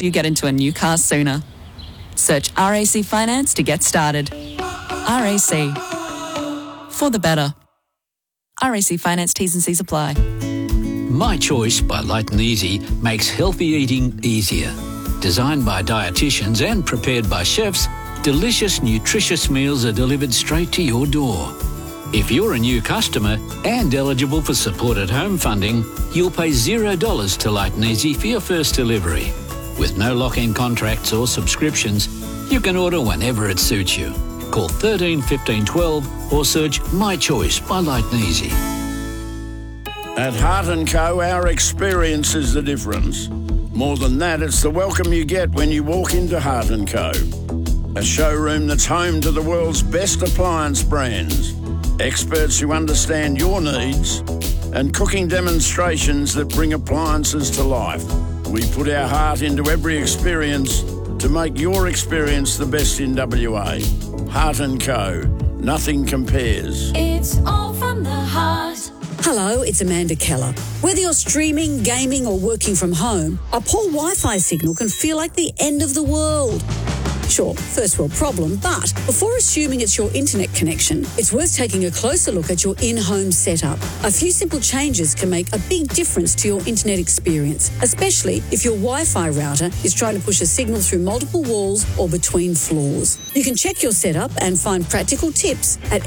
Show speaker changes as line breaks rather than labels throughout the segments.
you get into a new car sooner. Search RAC Finance to get started. RAC. For the better. RAC Finance T's and C's apply.
My Choice by Light and Easy makes healthy eating easier. Designed by dietitians and prepared by chefs, delicious, nutritious meals are delivered straight to your door. If you're a new customer and eligible for supported home funding, you'll pay $0 to Light and Easy for your first delivery. With no lock-in contracts or subscriptions, you can order whenever it suits you. Call 13 15 12 or search My Choice by Light and Easy.
At Heart & Co, our experience is the difference. More than that, it's the welcome you get when you walk into Heart & Co. A showroom that's home to the world's best appliance brands, experts who understand your needs, and cooking demonstrations that bring appliances to life. We put our heart into every experience to make your experience the best in WA. Heart & Co. Nothing compares.
It's all from the heart.
Hello, it's Amanda Keller. Whether you're streaming, gaming or working from home, a poor Wi-Fi signal can feel like the end of the world. Sure, first world problem, but before assuming it's your internet connection, it's worth taking a closer look at your in-home setup. A few simple changes can make a big difference to your internet experience, especially if your Wi-Fi router is trying to push a signal through multiple walls or between floors. You can check your setup and find practical tips at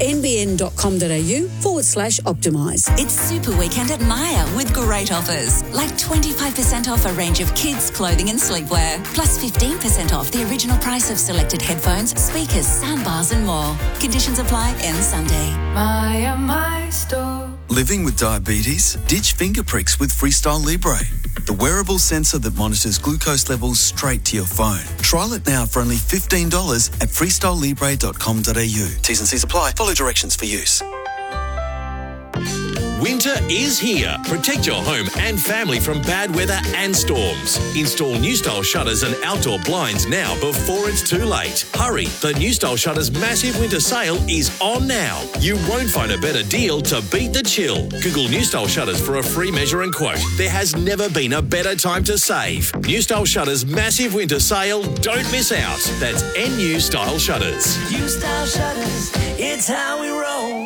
nbn.com.au/optimise.
It's Super Weekend at Myer with great offers, like 25% off a range of kids' clothing and sleepwear, plus 15% off the original price of selected headphones, speakers, soundbars and more. Conditions apply. End Sunday.
My store.
Living with diabetes? Ditch finger pricks with Freestyle Libre, the wearable sensor that monitors glucose levels straight to your phone. Trial it now for only $15 at freestylelibre.com.au. T's and C's apply. Follow directions for use.
Winter is here. Protect your home and family from bad weather and storms. Install New Style shutters and outdoor blinds now before it's too late. Hurry, the New Style Shutters massive winter sale is on now. You won't find a better deal to beat the chill. Google New Style Shutters for a free measure and quote. There has never been a better time to save. New Style Shutters massive winter sale. Don't miss out. That's NU Style Shutters.
New Style Shutters, it's how we roll.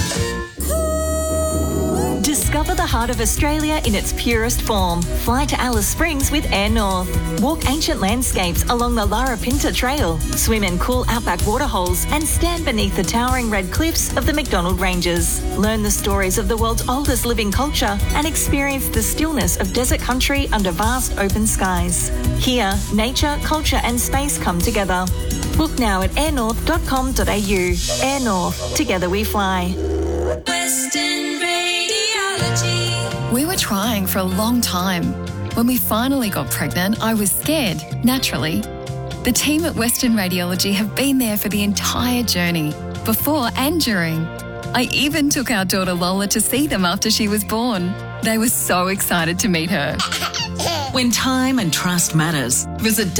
Discover the heart of Australia in its purest form. Fly to Alice Springs with Air North. Walk ancient landscapes along the Larapinta Trail. Swim in cool outback waterholes and stand beneath the towering red cliffs of the McDonald Ranges. Learn the stories of the world's oldest living culture and experience the stillness of desert country under vast open skies. Here, nature, culture and space come together. Book now at airnorth.com.au. Air North. Together we fly.
Western
We were trying for a long time. When we finally got pregnant, I was scared, naturally. The team at Western Radiology have been there for the entire journey, before and during. I even took our daughter Lola to see them after she was born. They were so excited to meet her.
When time and trust matters, visit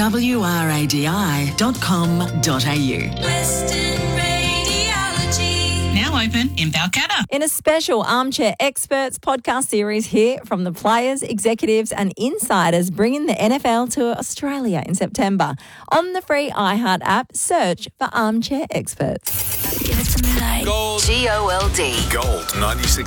wradi.com.au.
Western Radiology.
Now open in Balcatta.
In a special Armchair Experts podcast series here from the players, executives and insiders bringing the NFL to Australia in September. On the free iHeart app, search for Armchair Experts.
Gold. GOLD.
Gold 96.